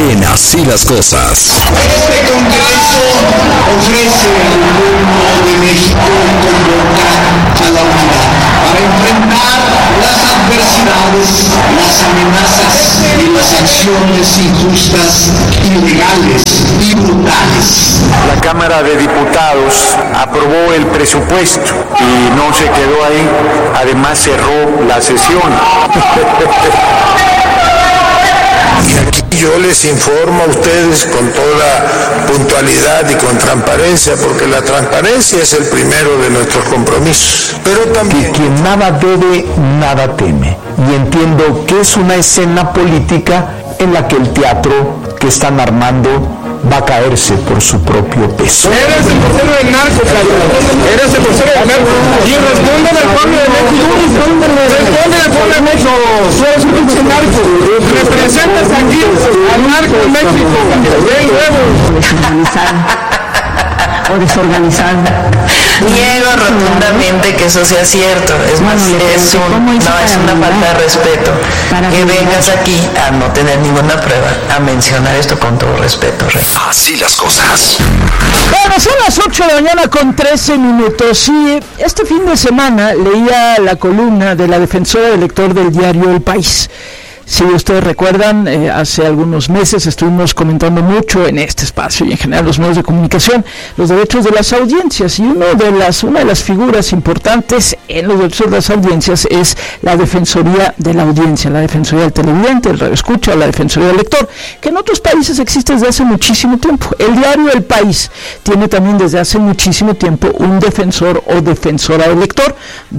en Así las Cosas. Este Congreso ofrece al pueblo de México convoca a la unidad para enfrentar las adversidades, las amenazas y las acciones injustas, ilegales y brutales. La Cámara de Diputados aprobó el presupuesto y no se quedó ahí, además cerró la sesión. Y aquí yo les informo a ustedes con toda puntualidad y con transparencia, porque la transparencia es el primero de nuestros compromisos. Pero también que quien nada debe, nada teme. Y entiendo que es una escena política en la que el teatro que están armando va a caerse por su propio peso. Eres el vocero del narco, Cayo. Eres el vocero del narco. Y responde al pueblo de México. Responde al pueblo de México. Tú eres un pinche narco. Representas aquí al narco de México. El nuevo. O desorganizado. Niego rotundamente que eso sea cierto. Es más, es una falta de respeto que vengas aquí a no tener ninguna prueba a mencionar esto con todo respeto, Rey. Así las cosas. Bueno, son las 8 de la mañana con 13 minutos y este fin de semana leía la columna de la defensora del lector del diario El País. Si ustedes recuerdan, hace algunos meses estuvimos comentando mucho en este espacio y en general los medios de comunicación los derechos de las audiencias, y una de las figuras importantes en los derechos de las audiencias es la Defensoría de la Audiencia, la Defensoría del Televidente, el radioescucha, la Defensoría del Lector, que en otros países existe desde hace muchísimo tiempo. El diario El País tiene también desde hace muchísimo tiempo un defensor o defensora del lector.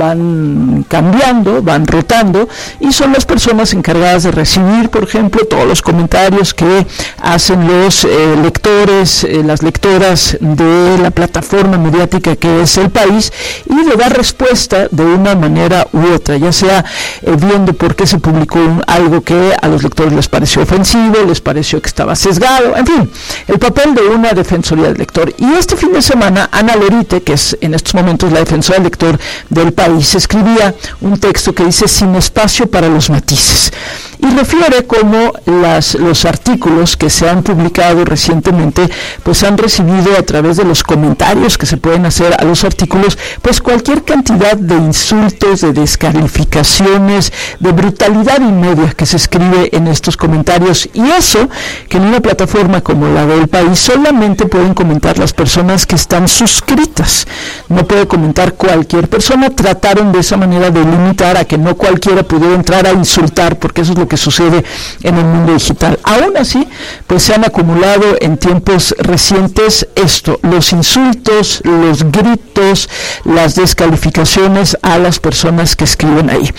Van cambiando, van rotando, y son las personas encargadas de recibir, por ejemplo, todos los comentarios que hacen los lectores, las lectoras de la plataforma mediática que es El País, y de dar respuesta de una manera u otra, ya sea viendo por qué se publicó algo que a los lectores les pareció ofensivo, les pareció que estaba sesgado, en fin, el papel de una defensoría del lector. Y este fin de semana, Ana Lorite, que es en estos momentos la defensora del lector del País, escribía un texto que dice "Sin espacio para los matices", y refiere cómo los artículos que se han publicado recientemente pues han recibido, a través de los comentarios que se pueden hacer a los artículos, pues cualquier cantidad de insultos, de descalificaciones, de brutalidad y media que se escribe en estos comentarios, y eso que en una plataforma como la del País solamente pueden comentar las personas que están suscritas, no puede comentar cualquier persona. Trataron de esa manera de limitar a que no cualquiera pudiera entrar a insultar, porque eso es lo que sucede en el mundo digital. Aún así, pues se han acumulado en tiempos recientes los insultos, los gritos, las descalificaciones a las personas que escriben ahí.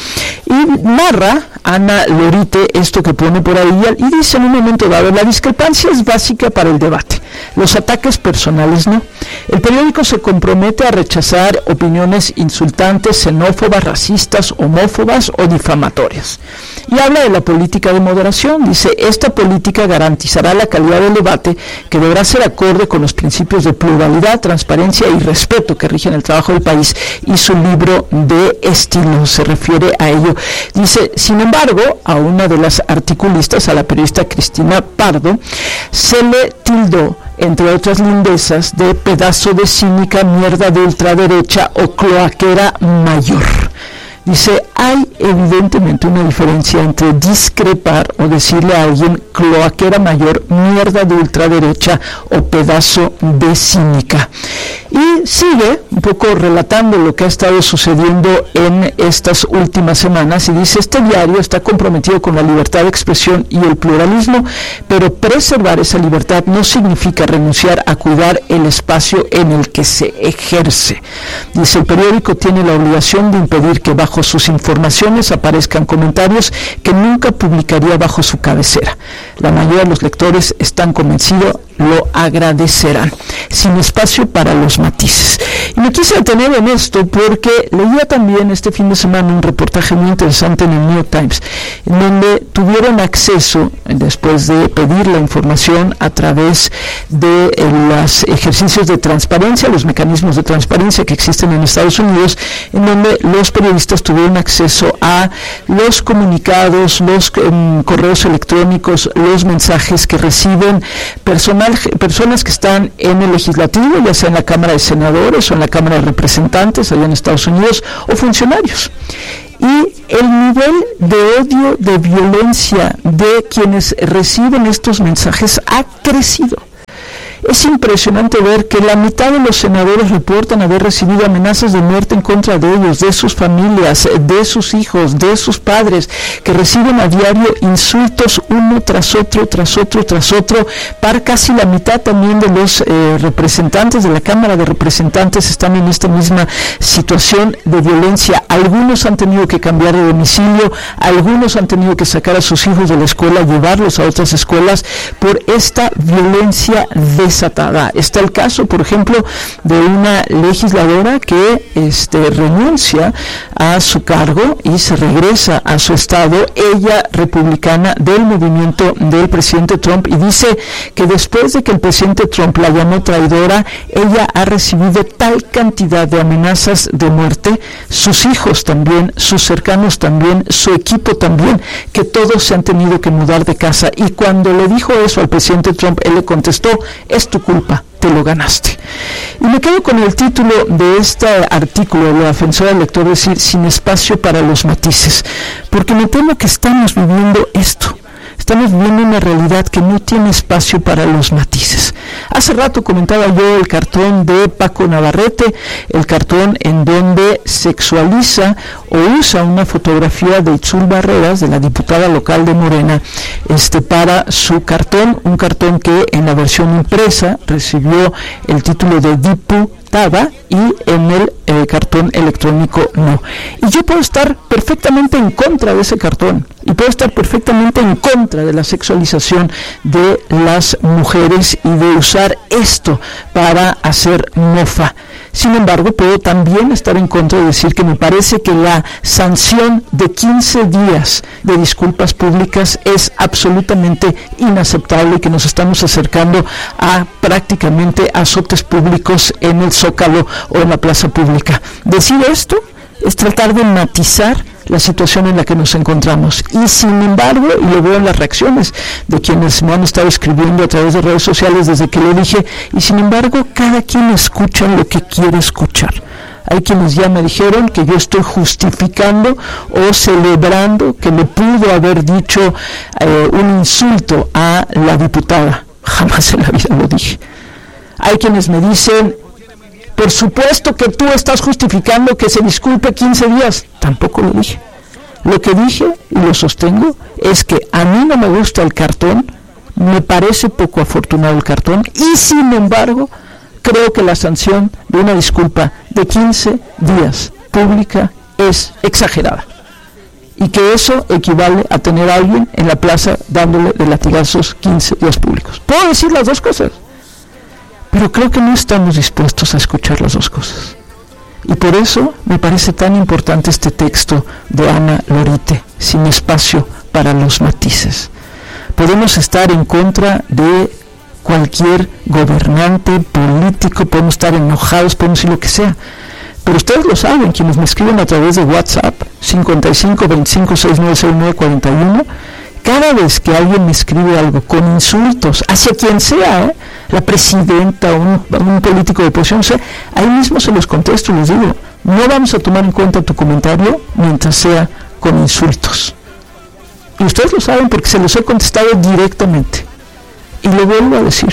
Y narra Ana Lorite esto que pone por ahí, y dice en un momento dado: la discrepancia es básica para el debate, los ataques personales no. El periódico se compromete a rechazar opiniones insultantes, xenófobas, racistas, homófobas o difamatorias. Y habla de la política de moderación. Dice: esta política garantizará la calidad del debate, que deberá ser acorde con los principios de pluralidad, transparencia y respeto que rigen el trabajo del País y su libro de estilo. Se refiere a ello. Dice: sin embargo, a una de las articulistas, a la periodista Cristina Pardo, se le tildó, entre otras lindezas, de pedazo de cínica, mierda de ultraderecha o cloaquera mayor. Dice: hay evidentemente una diferencia entre discrepar o decirle a alguien cloaquera mayor, mierda de ultraderecha o pedazo de cínica. Y sigue un poco relatando lo que ha estado sucediendo en estas últimas semanas, y dice: este diario está comprometido con la libertad de expresión y el pluralismo, pero preservar esa libertad no significa renunciar a cuidar el espacio en el que se ejerce. Dice: el periódico tiene la obligación de impedir que bajo sus informaciones aparezcan comentarios que nunca publicaría bajo su cabecera. La mayoría de los lectores están convencidos lo agradecerán. Sin espacio para los matices. Y me quise detener en esto porque leía también este fin de semana un reportaje muy interesante en el New York Times, en donde tuvieron acceso, después de pedir la información a través de los ejercicios de transparencia, los mecanismos de transparencia que existen en Estados Unidos, en donde los periodistas tuvieron acceso a los comunicados, los correos electrónicos, los mensajes que reciben personas que están en el legislativo, ya sea en la Cámara de Senadores o en la Cámara de Representantes allá en Estados Unidos, o funcionarios. Y el nivel de odio, de violencia de quienes reciben estos mensajes ha crecido. Es impresionante ver que la mitad de los senadores reportan haber recibido amenazas de muerte en contra de ellos, de sus familias, de sus hijos, de sus padres, que reciben a diario insultos uno tras otro, tras otro, tras otro. Para casi la mitad también de los representantes de la Cámara de Representantes están en esta misma situación de violencia. Algunos han tenido que cambiar de domicilio, algunos han tenido que sacar a sus hijos de la escuela, llevarlos a otras escuelas por esta violencia desatada. Está el caso, por ejemplo, de una legisladora que renuncia a su cargo y se regresa a su estado, ella republicana del movimiento del presidente Trump, y dice que después de que el presidente Trump la llamó traidora, ella ha recibido tal cantidad de amenazas de muerte, sus hijos también, sus cercanos también, su equipo también, que todos se han tenido que mudar de casa. Y cuando le dijo eso al presidente Trump, él le contestó: es tu culpa, te lo ganaste. Y me quedo con el título de este artículo de la defensora del lector, decir, sin espacio para los matices, porque me temo que estamos viviendo esto. Estamos viviendo una realidad que no tiene espacio para los matices. Hace rato comentaba yo el cartón de Paco Navarrete, el cartón en donde sexualiza o usa una fotografía de Itzul Barreras, de la diputada local de Morena, para su cartón, un cartón que en la versión impresa recibió el título de diputada y en el cartón electrónico no. Y yo puedo estar perfectamente en contra de ese cartón y puedo estar perfectamente en contra de la sexualización de las mujeres y de usar esto para hacer mofa. Sin embargo, puedo también estar en contra de decir que me parece que la sanción de 15 días de disculpas públicas es absolutamente inaceptable y que nos estamos acercando a prácticamente azotes públicos en el Zócalo o en la plaza pública. Decir esto es tratar de matizar la situación en la que nos encontramos. Y sin embargo, y lo veo en las reacciones de quienes me han estado escribiendo a través de redes sociales desde que lo dije, y sin embargo, cada quien escucha lo que quiere escuchar. Hay quienes ya me dijeron que yo estoy justificando o celebrando que le pudo haber dicho un insulto a la diputada. Jamás en la vida lo dije. Hay quienes me dicen: por supuesto que tú estás justificando que se disculpe 15 días. Tampoco lo dije. Lo que dije, y lo sostengo, es que a mí no me gusta el cartón, me parece poco afortunado el cartón, y sin embargo, creo que la sanción de una disculpa de 15 días pública es exagerada. Y que eso equivale a tener a alguien en la plaza dándole de latigazos 15 días públicos. Puedo decir las dos cosas, pero creo que no estamos dispuestos a escuchar las dos cosas. Y por eso me parece tan importante este texto de Ana Lorite, sin espacio para los matices. Podemos estar en contra de cualquier gobernante político, podemos estar enojados, podemos decir lo que sea, pero ustedes lo saben, quienes me escriben a través de WhatsApp, 55 25 6909 41, cada vez que alguien me escribe algo con insultos, hacia quien sea, la presidenta, un político de oposición, ahí mismo se los contesto y les digo: no vamos a tomar en cuenta tu comentario mientras sea con insultos. Y ustedes lo saben porque se los he contestado directamente. Y lo vuelvo a decir: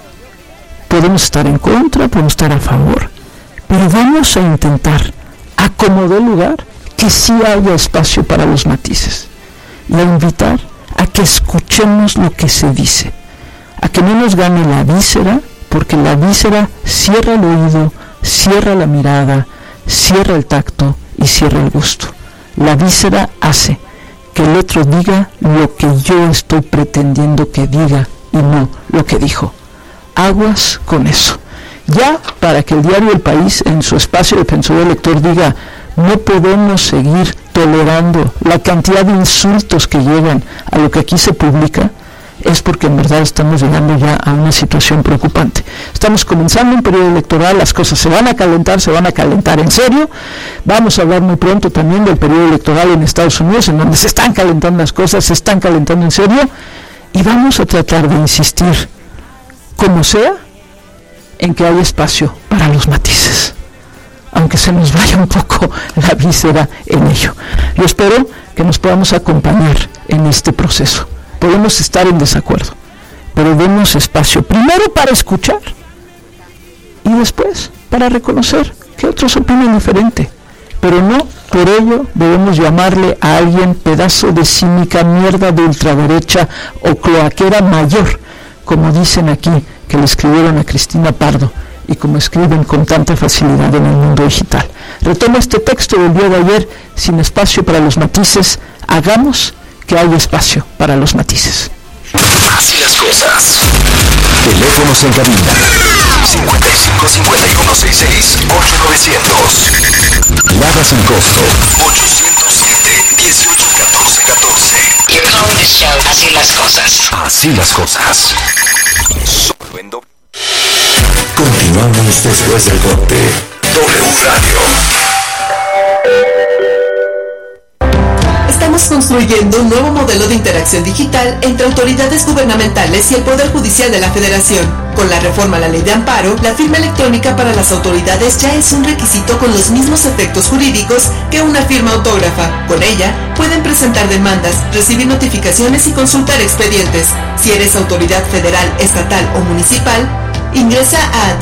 podemos estar en contra, podemos estar a favor, pero vamos a intentar, a como dé lugar, que sí haya espacio para los matices. Y a invitar a que escuchemos lo que se dice, a que no nos gane la víscera, porque la víscera cierra el oído, cierra la mirada, cierra el tacto y cierra el gusto. La víscera hace que el otro diga lo que yo estoy pretendiendo que diga y no lo que dijo. aguas con eso. Ya para que el diario El País, en su espacio defensor del lector, diga: no podemos seguir tolerando la cantidad de insultos que llegan a lo que aquí se publica, es porque en verdad estamos llegando ya a una situación preocupante. Estamos comenzando un periodo electoral, las cosas se van a calentar en serio. Vamos a hablar muy pronto también del periodo electoral en Estados Unidos, en donde se están calentando las cosas, se están calentando en serio, y vamos a tratar de insistir, como sea, en que hay espacio para los matices, aunque se nos vaya un poco la víscera en ello. Yo espero que nos podamos acompañar en este proceso. Podemos estar en desacuerdo, pero demos espacio primero para escuchar y después para reconocer que otros opinan diferente, pero no por ello debemos llamarle a alguien pedazo de cínica, mierda de ultraderecha o cloaquera mayor, como dicen aquí que le escribieron a Cristina Pardo y como escriben con tanta facilidad en el mundo digital. Retomo este texto del día de ayer: sin espacio para los matices, hagamos que haya espacio para los matices. Así las cosas. Teléfonos en cabina: 55 51 66 8900. Lada sin costo: 807 18 14 14. You're calling the show Así las cosas. Así las cosas. Solo en doble. Continuamos después del corte. W Radio. Estamos construyendo un nuevo modelo de interacción digital entre autoridades gubernamentales y el Poder Judicial de la Federación. Con la reforma a la Ley de Amparo, la firma electrónica para las autoridades ya es un requisito con los mismos efectos jurídicos que una firma autógrafa. Con ella, pueden presentar demandas, recibir notificaciones y consultar expedientes. Si eres autoridad federal, estatal o municipal, ingresa a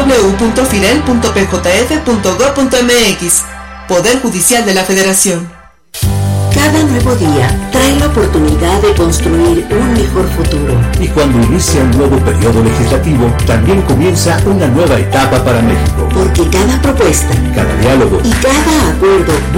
www.firel.pjf.gov.mx. Poder Judicial de la Federación. Cada nuevo día trae la oportunidad de construir un mejor futuro. Y cuando inicia un nuevo periodo legislativo, también comienza una nueva etapa para México. Porque cada propuesta, cada diálogo y cada acuerdo